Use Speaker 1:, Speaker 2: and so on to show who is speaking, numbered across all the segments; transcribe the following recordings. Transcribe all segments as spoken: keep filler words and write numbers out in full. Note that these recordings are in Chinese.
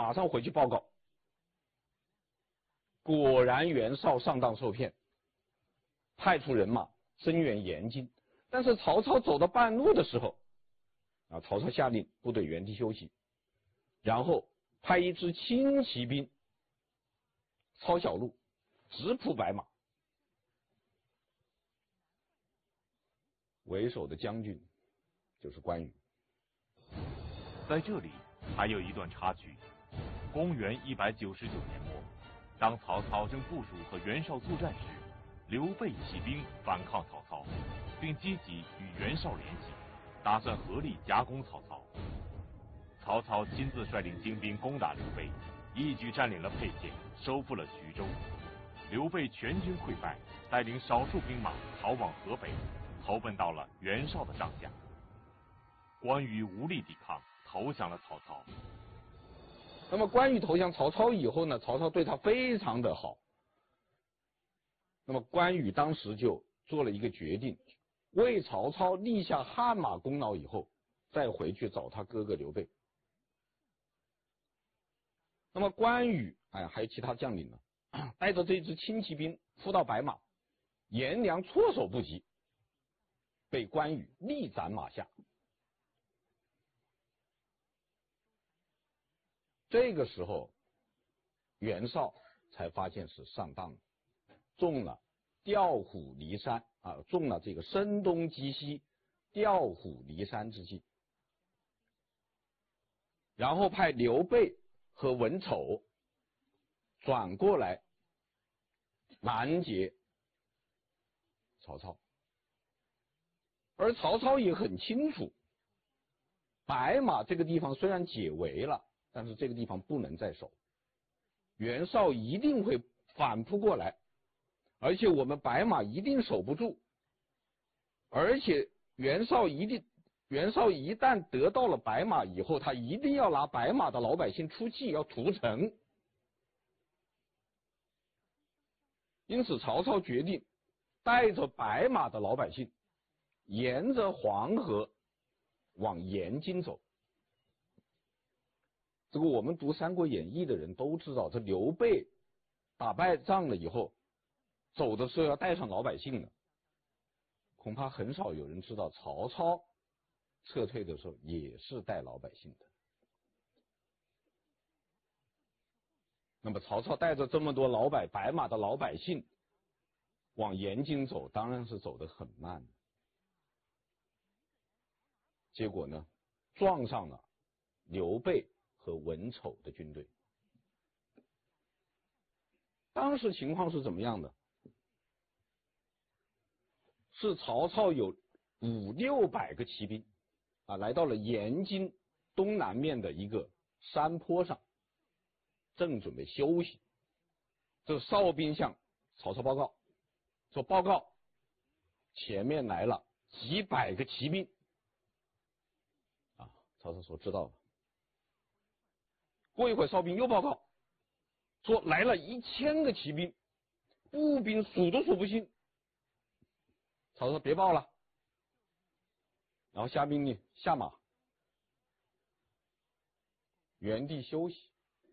Speaker 1: 马上回去报告。果然袁绍上当受骗，派出人马增援延津。但是曹操走到半路的时候，啊，曹操下令部队原地休息，然后派一支轻骑兵抄小路，直扑白马。为首的将军就是关羽。
Speaker 2: 在这里还有一段插曲。公元一百九十九年末，当曹操正部署和袁绍作战时，刘备起兵反抗曹操，并积极与袁绍联系，打算合力夹攻曹操。曹操亲自率领精兵攻打刘备，一举占领了沛县，收复了徐州。刘备全军溃败，带领少数兵马逃往河北，投奔到了袁绍的帐下。关羽无力抵抗，投降了曹操。
Speaker 1: 那么关羽投降曹操以后呢，曹操对他非常的好。那么关羽当时就做了一个决定，为曹操立下汗马功劳以后，再回去找他哥哥刘备。那么关羽，哎，还有其他将领呢，带着这支轻骑兵扑到白马，颜良措手不及，被关羽力斩马下。这个时候，袁绍才发现是上当了，中了调虎离山啊，中了这个声东击西、调虎离山之计。然后派刘备和文丑转过来拦截曹操，而曹操也很清楚，白马这个地方虽然解围了，但是这个地方不能再守，袁绍一定会反扑过来，而且我们白马一定守不住，而且袁绍一定袁绍一旦得到了白马以后，他一定要拿白马的老百姓出气，要屠城。因此曹操决定带着白马的老百姓沿着黄河往延津走。这个我们读《三国演义》的人都知道，这刘备打败仗了以后，走的时候要带上老百姓的。恐怕很少有人知道，曹操撤退的时候也是带老百姓的。那么曹操带着这么多老百白马的老百姓往延津走，当然是走得很慢。结果呢，撞上了刘备和文丑的军队。当时情况是怎么样的？是曹操有五六百个骑兵啊，来到了延津东南面的一个山坡上，正准备休息。这哨兵向曹操报告说：“报告，前面来了几百个骑兵。”啊，曹操说：“知道了。”过一会儿，哨兵又报告说来了一千个骑兵，步兵数都数不清。曹操说：“别报了。”然后下命令下马，原地休息。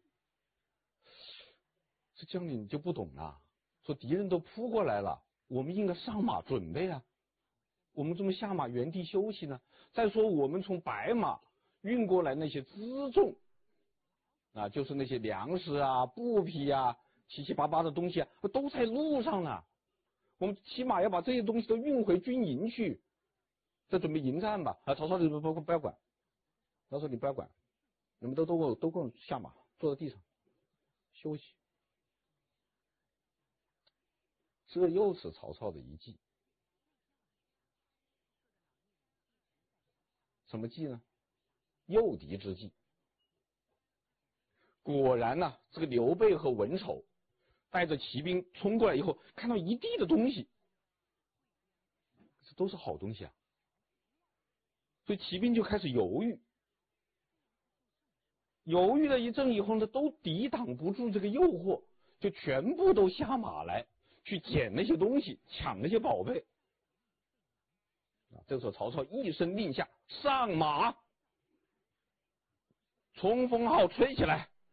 Speaker 1: 这将领就不懂了，说敌人都扑过来了，我们应该上马准备啊，我们怎么下马原地休息呢？再说我们从白马运过来那些辎重啊，就是那些粮食啊、布匹啊、七七八八的东西啊，都在路上呢。我们起码要把这些东西都运回军营去，再准备迎战吧。啊，曹操你不不不要管，曹操你不要管，你们都都给我都给我下马，坐在地上休息。这又是曹操的一计。什么计呢？诱敌之计。果然呢、啊，这个刘备和文丑带着骑兵冲过来以后，看到一地的东西，这都是好东西啊，所以骑兵就开始犹豫，犹豫了一阵以后呢，都抵挡不住这个诱惑，就全部都下马来去捡那些东西，抢那些宝贝。啊，这时候曹操一声令下，上马，冲锋号吹起来。